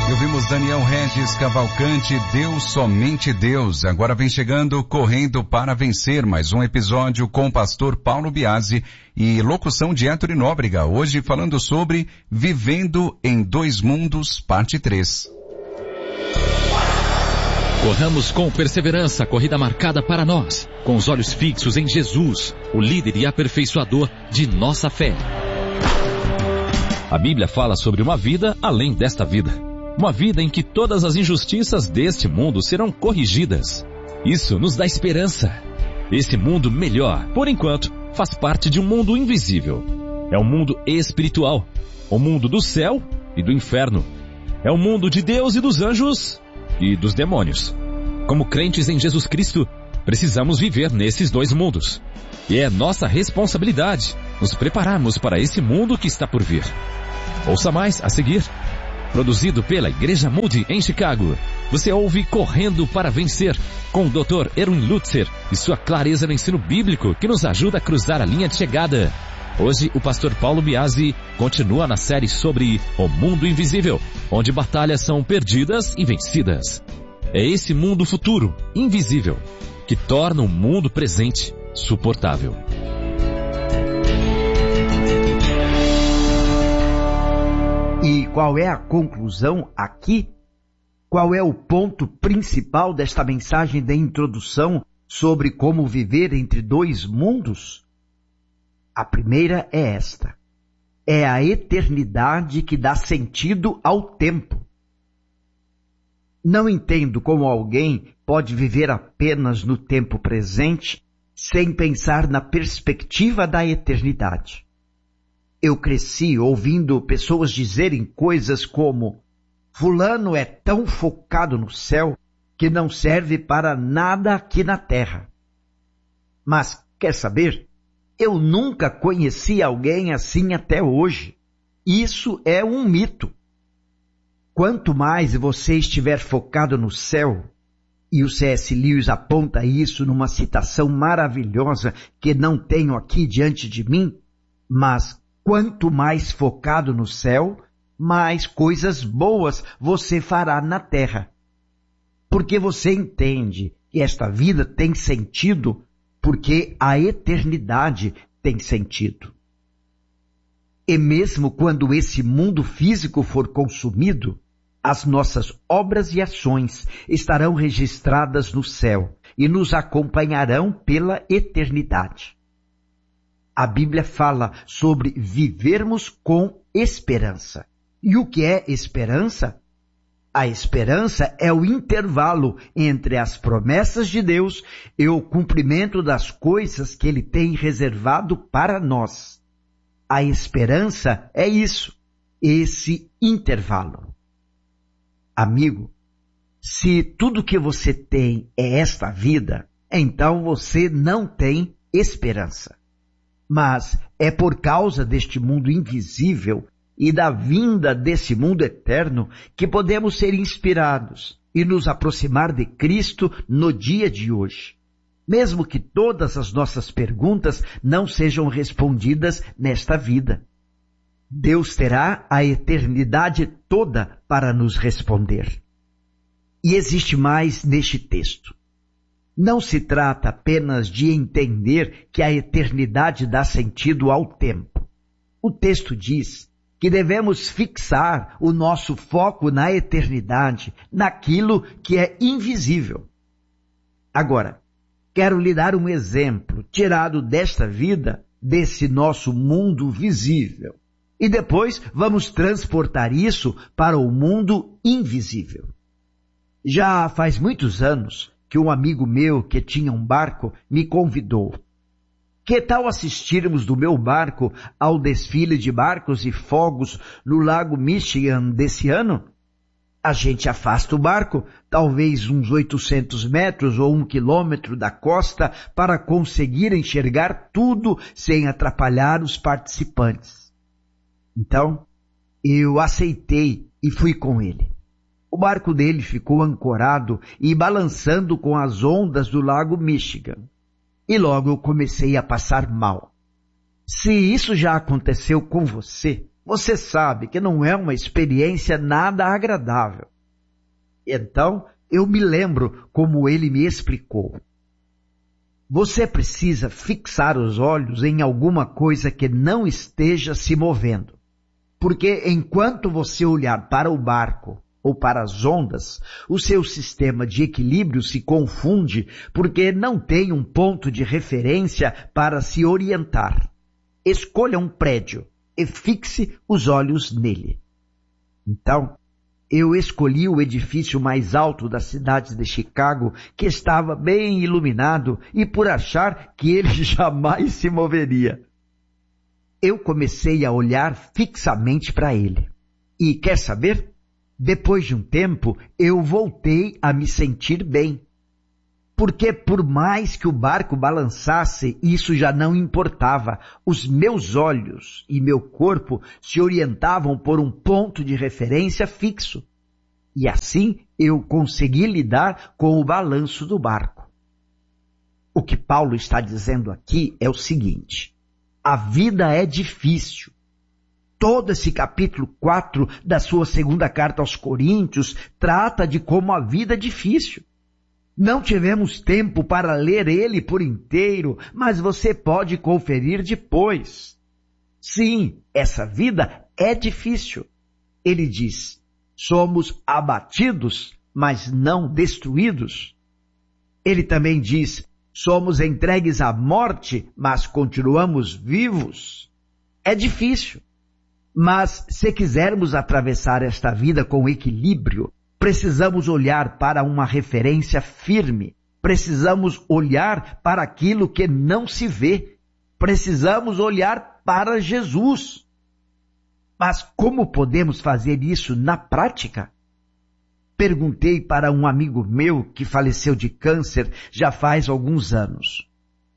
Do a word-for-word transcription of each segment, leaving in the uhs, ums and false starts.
E ouvimos Daniel Regis Cavalcante, Deus, somente Deus. Agora vem chegando Correndo para Vencer, mais um episódio com o pastor Paulo Biasi e locução de Héctor Nóbrega, hoje falando sobre Vivendo em Dois Mundos, parte três. Corramos com perseverança a corrida marcada para nós, com os olhos fixos em Jesus, o líder e aperfeiçoador de nossa fé. A Bíblia fala sobre uma vida além desta vida. Uma vida em que todas as injustiças deste mundo serão corrigidas. Isso nos dá esperança. Esse mundo melhor, por enquanto, faz parte de um mundo invisível. É um mundo espiritual. O mundo do céu e do inferno. É o mundo de Deus e dos anjos e dos demônios. Como crentes em Jesus Cristo, precisamos viver nesses dois mundos. E é nossa responsabilidade nos prepararmos para esse mundo que está por vir. Ouça mais a seguir. Produzido pela Igreja Moody em Chicago, você ouve Correndo para Vencer, com o doutor Erwin Lutzer e sua clareza no ensino bíblico que nos ajuda a cruzar a linha de chegada. Hoje, o pastor Paulo Biasi continua na série sobre o mundo invisível, onde batalhas são perdidas e vencidas. É esse mundo futuro, invisível, que torna o mundo presente suportável. E qual é a conclusão aqui? Qual é o ponto principal desta mensagem de introdução sobre como viver entre dois mundos? A primeira é esta. É a eternidade que dá sentido ao tempo. Não entendo como alguém pode viver apenas no tempo presente sem pensar na perspectiva da eternidade. Eu cresci ouvindo pessoas dizerem coisas como: fulano é tão focado no céu que não serve para nada aqui na terra. Mas, quer saber? Eu nunca conheci alguém assim até hoje. Isso é um mito. Quanto mais você estiver focado no céu, e o C S Lewis aponta isso numa citação maravilhosa que não tenho aqui diante de mim, mas quanto mais focado no céu, mais coisas boas você fará na terra. Porque você entende que esta vida tem sentido porque a eternidade tem sentido. E mesmo quando esse mundo físico for consumido, as nossas obras e ações estarão registradas no céu e nos acompanharão pela eternidade. A Bíblia fala sobre vivermos com esperança. E o que é esperança? A esperança é o intervalo entre as promessas de Deus e o cumprimento das coisas que Ele tem reservado para nós. A esperança é isso, esse intervalo. Amigo, se tudo que você tem é esta vida, então você não tem esperança. Mas é por causa deste mundo invisível e da vinda desse mundo eterno que podemos ser inspirados e nos aproximar de Cristo no dia de hoje, mesmo que todas as nossas perguntas não sejam respondidas nesta vida. Deus terá a eternidade toda para nos responder. E existe mais neste texto. Não se trata apenas de entender que a eternidade dá sentido ao tempo. O texto diz que devemos fixar o nosso foco na eternidade, naquilo que é invisível. Agora, quero lhe dar um exemplo tirado desta vida, desse nosso mundo visível. E depois vamos transportar isso para o mundo invisível. Já faz muitos anos que um amigo meu que tinha um barco me convidou. Que tal assistirmos do meu barco ao desfile de barcos e fogos no Lago Michigan desse ano? A gente afasta o barco, talvez uns oitocentos metros ou um quilômetro da costa, para conseguir enxergar tudo sem atrapalhar os participantes. Então, eu aceitei e fui com ele. O barco dele ficou ancorado e balançando com as ondas do Lago Michigan. E logo eu comecei a passar mal. Se isso já aconteceu com você, Você sabe que não é uma experiência nada agradável. Então, eu me lembro como ele me explicou. Você precisa fixar os olhos em alguma coisa que não esteja se movendo. Porque enquanto você olhar para o barco ou para as ondas, o seu sistema de equilíbrio se confunde porque não tem um ponto de referência para se orientar. Escolha um prédio e fixe os olhos nele. Então, eu escolhi o edifício mais alto da cidade de Chicago, que estava bem iluminado, e por achar que ele jamais se moveria. Eu comecei a olhar fixamente para ele. E quer saber? Depois de um tempo, eu voltei a me sentir bem. Porque por mais que o barco balançasse, isso já não importava. Os meus olhos e meu corpo se orientavam por um ponto de referência fixo. E assim eu consegui lidar com o balanço do barco. O que Paulo está dizendo aqui é o seguinte: a vida é difícil. Todo esse capítulo quatro da sua segunda carta aos Coríntios trata de como a vida é difícil. Não tivemos tempo para ler ele por inteiro, mas você pode conferir depois. Sim, essa vida é difícil. Ele diz, somos abatidos, mas não destruídos. Ele também diz, somos entregues à morte, mas continuamos vivos. É difícil. Mas se quisermos atravessar esta vida com equilíbrio, precisamos olhar para uma referência firme. Precisamos olhar para aquilo que não se vê. Precisamos olhar para Jesus. Mas como podemos fazer isso na prática? Perguntei para um amigo meu que faleceu de câncer já faz alguns anos.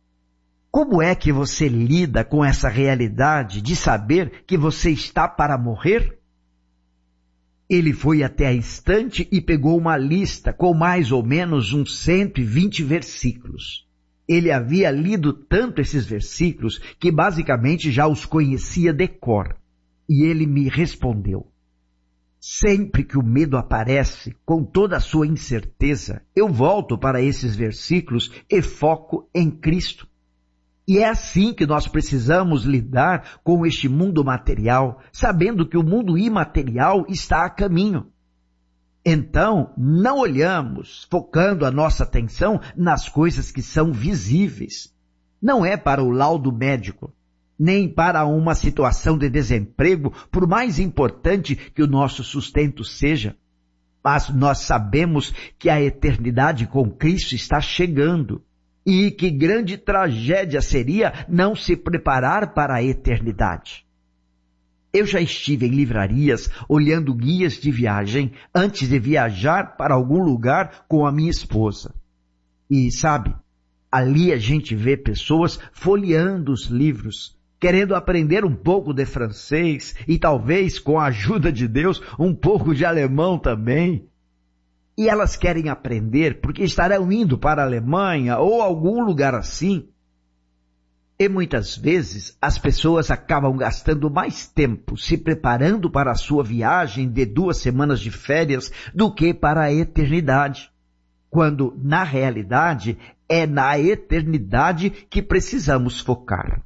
Como é que você lida com essa realidade de saber que você está para morrer? Ele foi até a estante e pegou uma lista com mais ou menos uns cento e vinte versículos. Ele havia lido tanto esses versículos que basicamente já os conhecia de cor. E ele me respondeu, sempre que o medo aparece, com toda a sua incerteza, eu volto para esses versículos e foco em Cristo. E é assim que nós precisamos lidar com este mundo material, sabendo que o mundo imaterial está a caminho. Então, não olhamos, focando a nossa atenção nas coisas que são visíveis. Não é para o laudo médico, nem para uma situação de desemprego, por mais importante que o nosso sustento seja. Mas nós sabemos que a eternidade com Cristo está chegando. E que grande tragédia seria não se preparar para a eternidade. Eu já estive em livrarias olhando guias de viagem antes de viajar para algum lugar com a minha esposa. E sabe, ali a gente vê pessoas folheando os livros, querendo aprender um pouco de francês e talvez, com a ajuda de Deus, um pouco de alemão também. E elas querem aprender porque estarão indo para a Alemanha ou algum lugar assim. E muitas vezes as pessoas acabam gastando mais tempo se preparando para a sua viagem de duas semanas de férias do que para a eternidade. Quando, na realidade, é na eternidade que precisamos focar.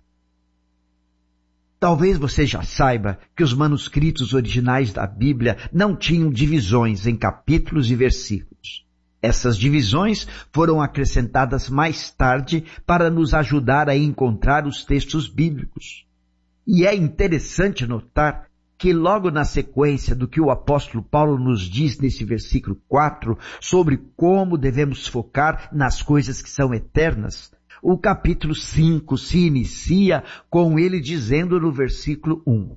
Talvez você já saiba que os manuscritos originais da Bíblia não tinham divisões em capítulos e versículos. Essas divisões foram acrescentadas mais tarde para nos ajudar a encontrar os textos bíblicos. E é interessante notar que logo na sequência do que o apóstolo Paulo nos diz nesse versículo quatro sobre como devemos focar nas coisas que são eternas, o capítulo cinco se inicia com ele dizendo no versículo um.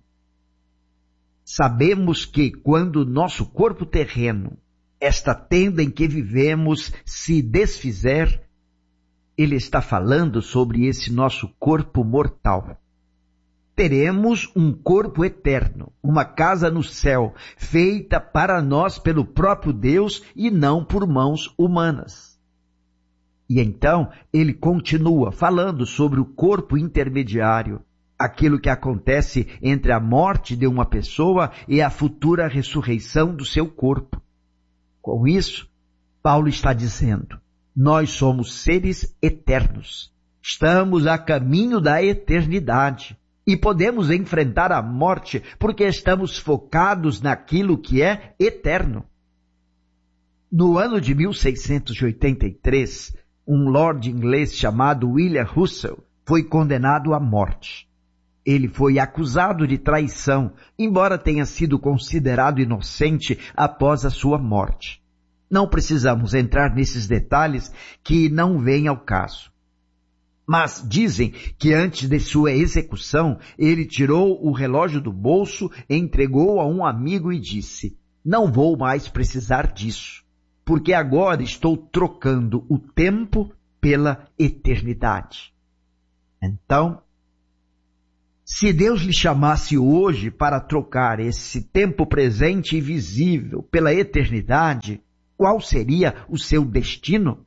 Sabemos que quando o nosso corpo terreno, esta tenda em que vivemos, se desfizer, ele está falando sobre esse nosso corpo mortal. Teremos um corpo eterno, uma casa no céu, feita para nós pelo próprio Deus e não por mãos humanas. E então ele continua falando sobre o corpo intermediário, aquilo que acontece entre a morte de uma pessoa e a futura ressurreição do seu corpo. Com isso, Paulo está dizendo, nós somos seres eternos, estamos a caminho da eternidade e podemos enfrentar a morte porque estamos focados naquilo que é eterno. No ano de mil seiscentos e oitenta e três, um lord inglês chamado William Russell foi condenado à morte. Ele foi acusado de traição, embora tenha sido considerado inocente após a sua morte. Não precisamos entrar nesses detalhes que não vêm ao caso. Mas dizem que antes de sua execução, ele tirou o relógio do bolso, entregou a um amigo e disse, não vou mais precisar disso, porque agora estou trocando o tempo pela eternidade. Então, se Deus lhe chamasse hoje para trocar esse tempo presente e visível pela eternidade, qual seria o seu destino?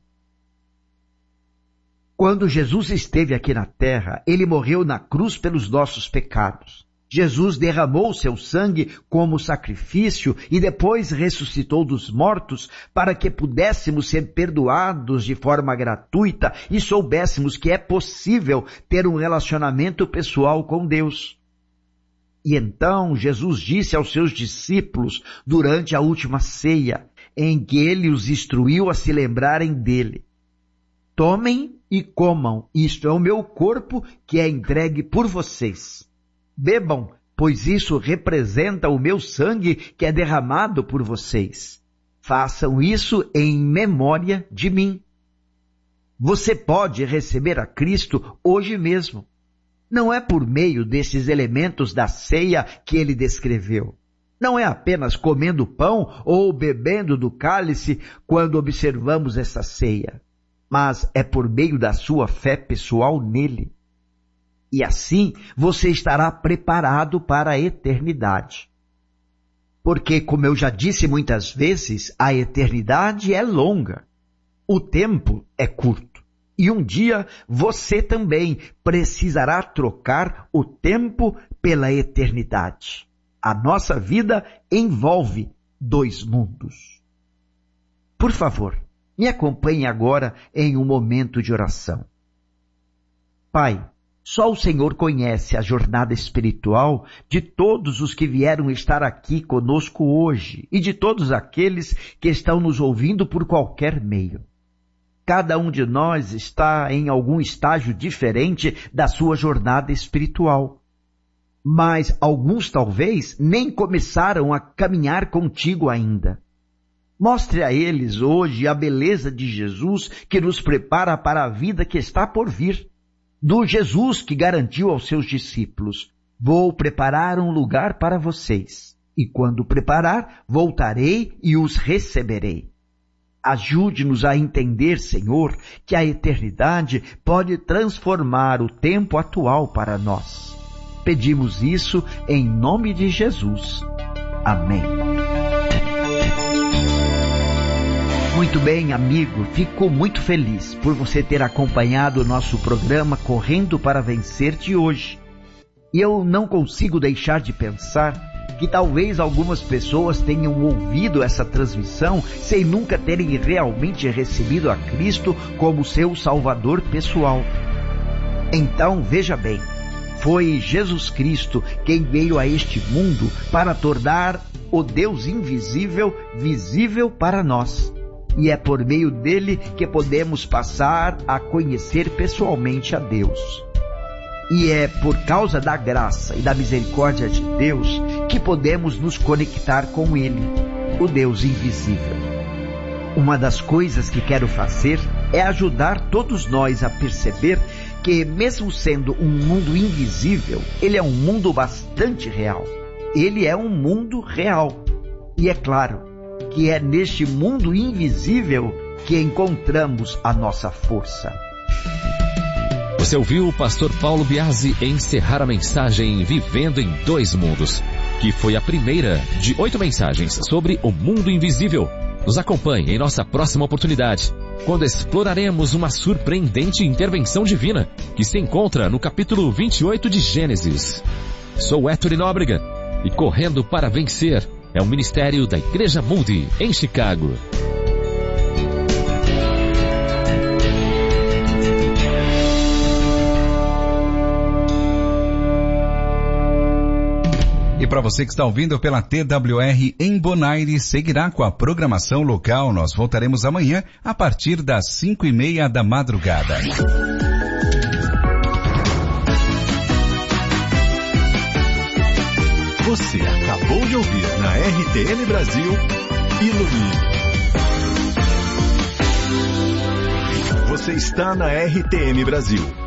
Quando Jesus esteve aqui na terra, ele morreu na cruz pelos nossos pecados. Jesus derramou seu sangue como sacrifício e depois ressuscitou dos mortos para que pudéssemos ser perdoados de forma gratuita e soubéssemos que é possível ter um relacionamento pessoal com Deus. E então Jesus disse aos seus discípulos durante a última ceia, em que ele os instruiu a se lembrarem dele. Tomem e comam, isto é o meu corpo que é entregue por vocês. Bebam, pois isso representa o meu sangue que é derramado por vocês. Façam isso em memória de mim. Você pode receber a Cristo hoje mesmo. Não é por meio desses elementos da ceia que ele descreveu. Não é apenas comendo pão ou bebendo do cálice quando observamos essa ceia, mas é por meio da sua fé pessoal nele. E assim você estará preparado para a eternidade. Porque, como eu já disse muitas vezes, a eternidade é longa. O tempo é curto. E um dia você também precisará trocar o tempo pela eternidade. A nossa vida envolve dois mundos. Por favor, me acompanhe agora em um momento de oração. Pai, só o Senhor conhece a jornada espiritual de todos os que vieram estar aqui conosco hoje e de todos aqueles que estão nos ouvindo por qualquer meio. Cada um de nós está em algum estágio diferente da sua jornada espiritual. Mas alguns talvez nem começaram a caminhar contigo ainda. Mostre a eles hoje a beleza de Jesus que nos prepara para a vida que está por vir. Do Jesus que garantiu aos seus discípulos, vou preparar um lugar para vocês, e quando preparar, voltarei e os receberei. Ajude-nos a entender, Senhor, que a eternidade pode transformar o tempo atual para nós. Pedimos isso em nome de Jesus. Amém. Muito bem, amigo, fico muito feliz por você ter acompanhado o nosso programa Correndo para Vencer de hoje. E eu não consigo deixar de pensar que talvez algumas pessoas tenham ouvido essa transmissão sem nunca terem realmente recebido a Cristo como seu Salvador pessoal. Então, veja bem, foi Jesus Cristo quem veio a este mundo para tornar o Deus invisível visível para nós. E é por meio dele que podemos passar a conhecer pessoalmente a Deus. E é por causa da graça e da misericórdia de Deus que podemos nos conectar com Ele, o Deus invisível. Uma das coisas que quero fazer é ajudar todos nós a perceber que, mesmo sendo um mundo invisível, ele é um mundo bastante real. Ele é um mundo real. E é claro que é neste mundo invisível que encontramos a nossa força. Você ouviu o pastor Paulo Biasi encerrar a mensagem Vivendo em Dois Mundos, que foi a primeira de oito mensagens sobre o mundo invisível. Nos acompanhe em nossa próxima oportunidade, quando exploraremos uma surpreendente intervenção divina que que se encontra no capítulo vinte e oito de Gênesis. Sou Héctor Nóbrega e Correndo para Vencer é um ministério da Igreja Moody, em Chicago. E para você que está ouvindo pela T W R em Bonaire, seguirá com a programação local. Nós voltaremos amanhã a partir das cinco e meia da madrugada. Você acabou de ouvir na R T M Brasil, Ilumine. Você está na R T M Brasil.